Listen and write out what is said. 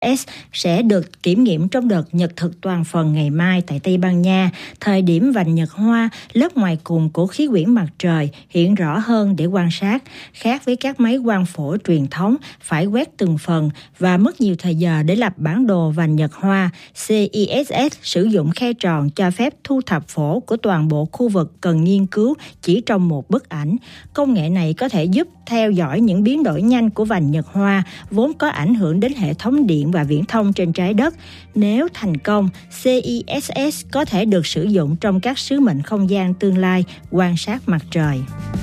sẽ được kiểm nghiệm trong đợt nhật thực toàn phần ngày mai tại Tây Ban Nha. Thời điểm vành nhật hoa, lớp ngoài cùng của khí quyển mặt trời hiện rõ hơn để quan sát, khác với các máy quang phổ truyền thống phải quét từng phần và mất nhiều thời giờ để lập bản đồ vành nhật hoa. CISS sử dụng khe tròn cho phép thu thập phổ của toàn bộ khu vực cần nghiên cứu chỉ trong một bức ảnh. Công nghệ này có thể giúp theo dõi những biến đổi nhanh của vành nhật hoa vốn có ảnh hưởng đến hệ thống điện và viễn thông trên trái đất. Nếu thành công, CISS có thể được sử dụng trong các sứ mệnh không gian tương lai quan sát mặt trời.